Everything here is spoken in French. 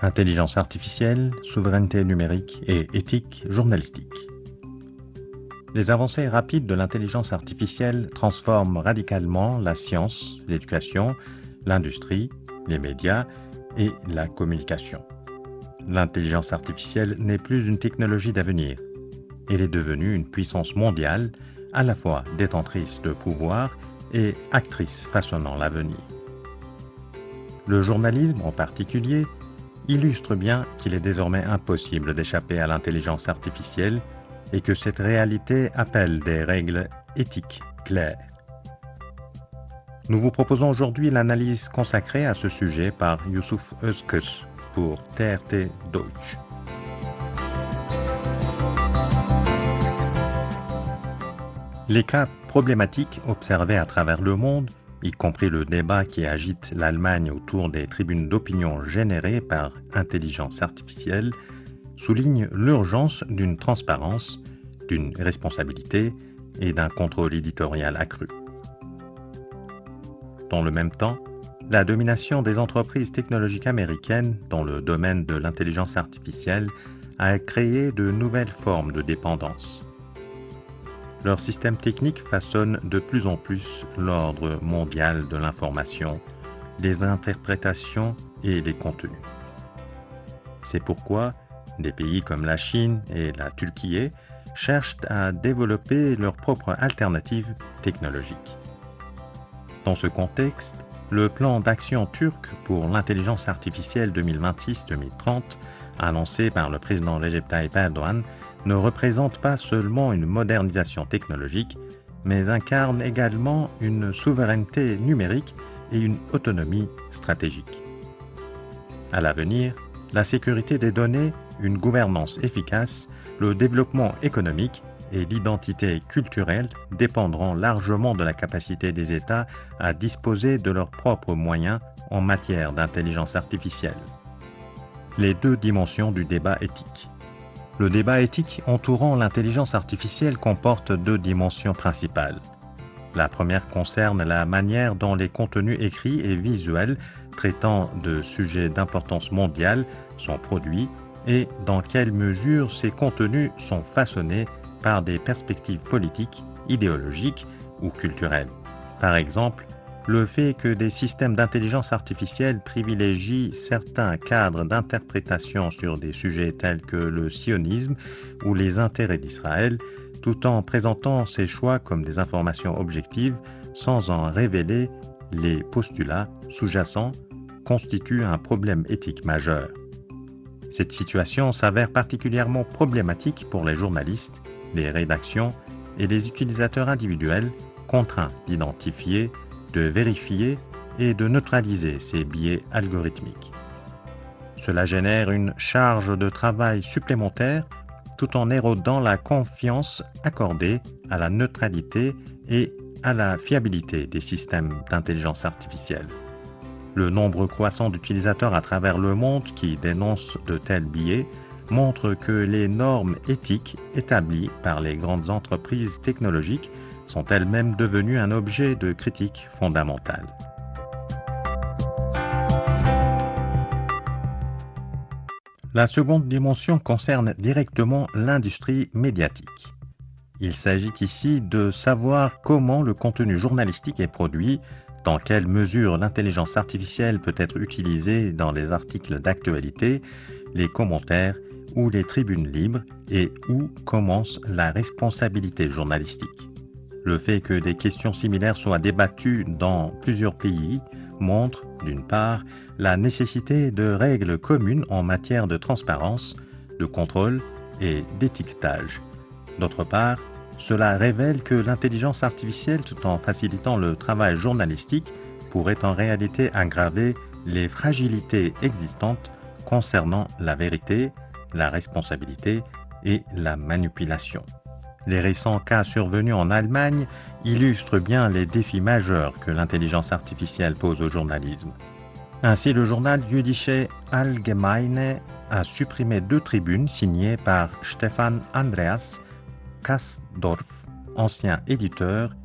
Intelligence artificielle, souveraineté numérique et éthique journalistique. Les avancées rapides de l'intelligence artificielle transforment radicalement la science, l'éducation, l'industrie, les médias et la communication. L'intelligence artificielle n'est plus une technologie d'avenir. Elle est devenue une puissance mondiale, à la fois détentrice de pouvoir et actrice façonnant l'avenir. Le journalisme, en particulier, illustre bien qu'il est désormais impossible d'échapper à l'intelligence artificielle et que cette réalité appelle des règles éthiques claires. Nous vous proposons aujourd'hui l'analyse consacrée à ce sujet par Yusuf Özkır pour TRT Deutsch. Les cas problématiques observés à travers le monde, y compris le débat qui agite l'Allemagne autour des tribunes d'opinion générées par intelligence artificielle, soulignent l'urgence d'une transparence, d'une responsabilité et d'un contrôle éditorial accru. Dans le même temps, la domination des entreprises technologiques américaines dans le domaine de l'intelligence artificielle a créé de nouvelles formes de dépendance. Leurs systèmes techniques façonnent de plus en plus l'ordre mondial de l'information, les interprétations et les contenus. C'est pourquoi des pays comme la Chine et la Turquie cherchent à développer leurs propres alternatives technologiques. Dans ce contexte, le plan d'action turc pour l'intelligence artificielle 2026-2030, annoncé par le président Recep Tayyip Erdoğan, ne représente pas seulement une modernisation technologique, mais incarne également une souveraineté numérique et une autonomie stratégique. À l'avenir, la sécurité des données, une gouvernance efficace, le développement économique et l'identité culturelle dépendront largement de la capacité des États à disposer de leurs propres moyens en matière d'intelligence artificielle. Les deux dimensions du débat éthique. Le débat éthique entourant l'intelligence artificielle comporte deux dimensions principales. La première concerne la manière dont les contenus écrits et visuels traitant de sujets d'importance mondiale sont produits et dans quelle mesure ces contenus sont façonnés par des perspectives politiques, idéologiques ou culturelles. Par exemple, le fait que des systèmes d'intelligence artificielle privilégient certains cadres d'interprétation sur des sujets tels que le sionisme ou les intérêts d'Israël, tout en présentant ces choix comme des informations objectives sans en révéler les postulats sous-jacents, constitue un problème éthique majeur. Cette situation s'avère particulièrement problématique pour les journalistes, les rédactions et les utilisateurs individuels contraints d'identifier, de vérifier et de neutraliser ces biais algorithmiques. Cela génère une charge de travail supplémentaire tout en érodant la confiance accordée à la neutralité et à la fiabilité des systèmes d'intelligence artificielle. Le nombre croissant d'utilisateurs à travers le monde qui dénoncent de tels biais montre que les normes éthiques établies par les grandes entreprises technologiques sont elles-mêmes devenues un objet de critique fondamentale. La seconde dimension concerne directement l'industrie médiatique. Il s'agit ici de savoir comment le contenu journalistique est produit, dans quelle mesure l'intelligence artificielle peut être utilisée dans les articles d'actualité, les commentaires ou les tribunes libres et où commence la responsabilité journalistique. Le fait que des questions similaires soient débattues dans plusieurs pays montre, d'une part, la nécessité de règles communes en matière de transparence, de contrôle et d'étiquetage. D'autre part, cela révèle que l'intelligence artificielle, tout en facilitant le travail journalistique, pourrait en réalité aggraver les fragilités existantes concernant la vérité, la responsabilité et la manipulation. Les récents cas survenus en Allemagne illustrent bien les défis majeurs que l'intelligence artificielle pose au journalisme. Ainsi, le journal Jüdische Allgemeine a supprimé 2 tribunes signées par Stefan Andreas Kasdorf, ancien éditeur